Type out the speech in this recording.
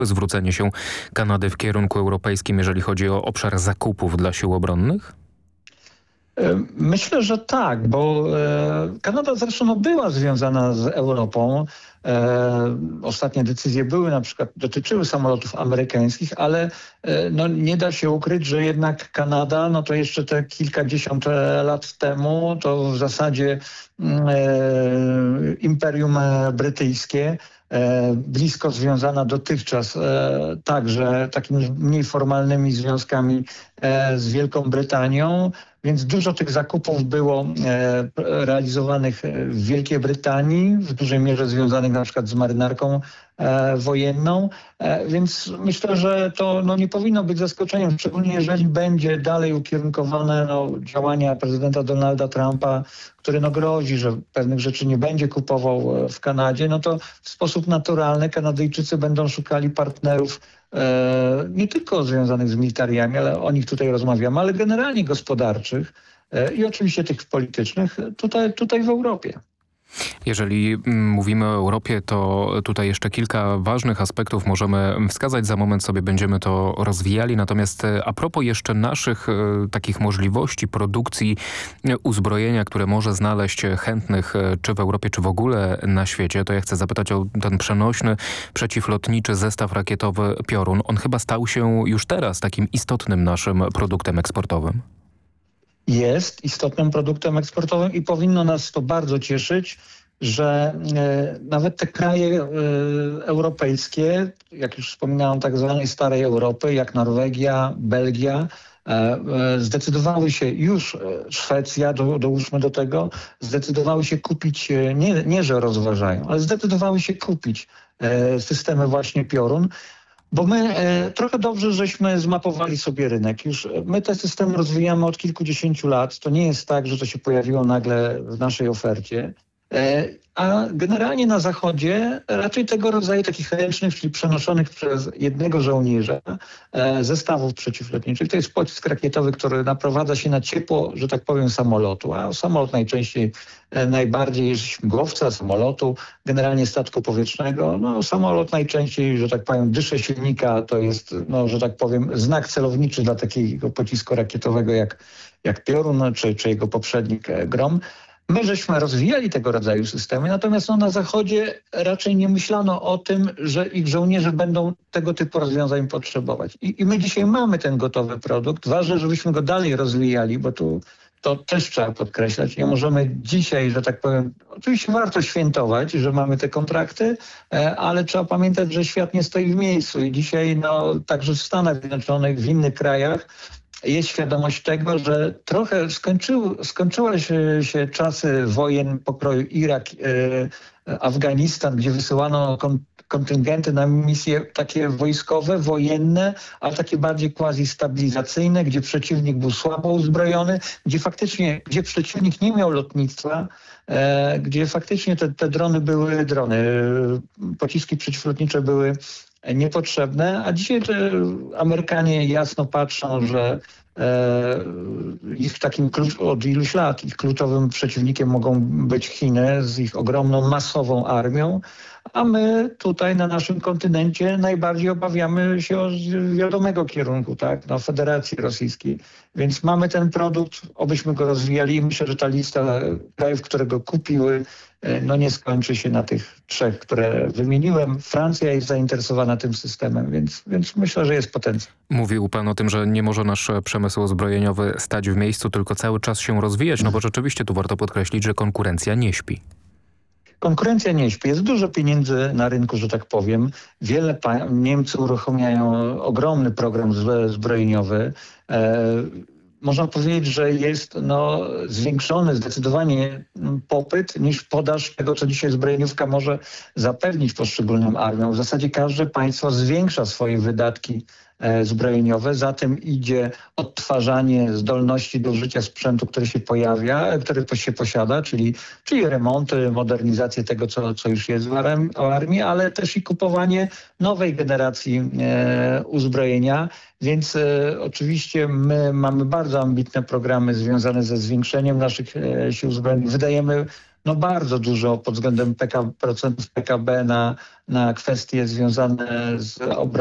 zwrócenie się Kanady w kierunku europejskim, jeżeli chodzi o obszar zakupów dla sił obronnych? Myślę, że tak, bo Kanada zresztą była związana z Europą. Ostatnie decyzje na przykład dotyczyły samolotów amerykańskich, ale nie da się ukryć, że jednak Kanada, to jeszcze te kilkadziesiąt lat temu, to w zasadzie Imperium Brytyjskie, blisko związana dotychczas także takimi mniej formalnymi związkami z Wielką Brytanią, więc dużo tych zakupów było realizowanych w Wielkiej Brytanii, w dużej mierze związanych na przykład z marynarką wojenną, więc myślę, że to nie powinno być zaskoczeniem, szczególnie jeżeli będzie dalej ukierunkowane działania prezydenta Donalda Trumpa, który grozi, że pewnych rzeczy nie będzie kupował w Kanadzie, to w sposób naturalny Kanadyjczycy będą szukali partnerów nie tylko związanych z militariami, ale o nich tutaj rozmawiamy, ale generalnie gospodarczych i oczywiście tych politycznych tutaj w Europie. Jeżeli mówimy o Europie, to tutaj jeszcze kilka ważnych aspektów możemy wskazać. Za moment sobie będziemy to rozwijali. Natomiast a propos jeszcze naszych takich możliwości produkcji uzbrojenia, które może znaleźć chętnych czy w Europie, czy w ogóle na świecie, to ja chcę zapytać o ten przenośny przeciwlotniczy zestaw rakietowy Piorun. On chyba stał się już teraz takim istotnym naszym produktem eksportowym. Jest istotnym produktem eksportowym i powinno nas to bardzo cieszyć, że nawet te kraje europejskie, jak już wspominałem, tak zwanej starej Europy, jak Norwegia, Belgia, zdecydowały się już, Szwecja, dołóżmy do tego, zdecydowały się kupić, nie że rozważają, ale zdecydowały się kupić systemy właśnie Piorun. Bo my trochę dobrze żeśmy zmapowali sobie rynek. Już my te systemy rozwijamy od kilkudziesięciu lat. To nie jest tak, że to się pojawiło nagle w naszej ofercie. A generalnie na Zachodzie raczej tego rodzaju takich ręcznych, czyli przenoszonych przez jednego żołnierza zestawów przeciwlotniczych. To jest pocisk rakietowy, który naprowadza się na ciepło, że tak powiem, samolotu. A samolot najbardziej śmigłowca, samolotu, generalnie statku powietrznego. Samolot najczęściej, że tak powiem, dysze silnika. To jest, że tak powiem, znak celowniczy dla takiego pocisku rakietowego jak Piorun, czy jego poprzednik Grom. My żeśmy rozwijali tego rodzaju systemy, natomiast na Zachodzie raczej nie myślano o tym, że ich żołnierze będą tego typu rozwiązań potrzebować. I my dzisiaj mamy ten gotowy produkt. Ważne, żebyśmy go dalej rozwijali, bo to też trzeba podkreślać. Nie możemy dzisiaj, że tak powiem, oczywiście warto świętować, że mamy te kontrakty, ale trzeba pamiętać, że świat nie stoi w miejscu i dzisiaj także w Stanach Zjednoczonych, w innych krajach jest świadomość tego, że trochę skończyły się czasy wojen pokroju Irak, Afganistan, gdzie wysyłano kontyngenty na misje takie wojskowe, wojenne, ale takie bardziej quasi-stabilizacyjne, gdzie przeciwnik był słabo uzbrojony, gdzie przeciwnik nie miał lotnictwa, gdzie faktycznie te drony były pociski przeciwlotnicze były niepotrzebne, a dzisiaj Amerykanie jasno patrzą, że ich od iluś lat ich kluczowym przeciwnikiem mogą być Chiny z ich ogromną masową armią, a my tutaj na naszym kontynencie najbardziej obawiamy się o wiadomego kierunku, Federacji Rosyjskiej. Więc mamy ten produkt, obyśmy go rozwijali i myślę, że ta lista krajów, które go kupiły, nie skończy się na tych trzech, które wymieniłem. Francja jest zainteresowana tym systemem, więc myślę, że jest potencjał. Mówił pan o tym, że nie może nasz przemysł zbrojeniowy stać w miejscu, tylko cały czas się rozwijać, bo rzeczywiście tu warto podkreślić, że konkurencja nie śpi. Konkurencja nie śpi. Jest dużo pieniędzy na rynku, że tak powiem. Niemcy uruchamiają ogromny program zbrojeniowy. Można powiedzieć, że jest zwiększony zdecydowanie popyt niż podaż tego, co dzisiaj zbrojeniówka może zapewnić poszczególnym armiom. W zasadzie każde państwo zwiększa swoje wydatki zbrojeniowe, za tym idzie odtwarzanie zdolności do użycia sprzętu, który się posiada, czyli remonty, modernizację tego, co już jest w armii, ale też i kupowanie nowej generacji uzbrojenia. Więc oczywiście my mamy bardzo ambitne programy związane ze zwiększeniem naszych sił zbrojnych. Wydajemy no bardzo dużo pod względem procentów PKB na kwestie związane z